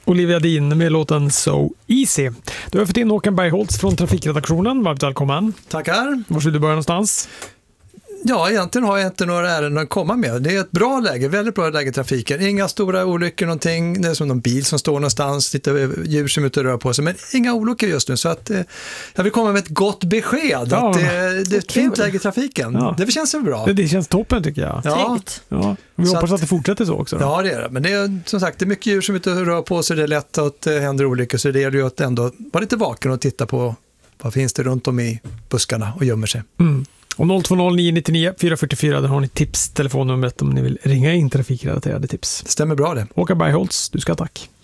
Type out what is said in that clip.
Olivia Dean med låten So Easy. Du har fått in Håkan Bergholtz från trafikredaktionen. Varmt välkommen. Tackar. Var ska du börja någonstans? Ja, egentligen har jag inte några ärenden att komma med. Det är ett bra läge, väldigt bra läge i trafiken. Inga stora olyckor någonting. Det är som någon bil som står någonstans, lite djur som är ute och rör på sig. Men inga olyckor just nu. Så att jag vill komma med ett gott besked. Ja, att det är ett fint läge i trafiken. Ja. Det känns väl bra. Det känns toppen tycker jag. Ja. Ja. Vi Så hoppas att det fortsätter så också. Då. Ja, det är det. Men det är som sagt, det är mycket djur som är ute och rör på sig. Det är lätt att det händer olyckor. Så det gäller ju att ändå vara lite vaken och titta på vad finns det runt om i buskarna och gömmer sig. Mm. Och 020-999 444, där har ni tips, telefonnumret om ni vill ringa in trafikrelaterade tips. Det stämmer bra det. Håkan Bergholtz, du ska tack.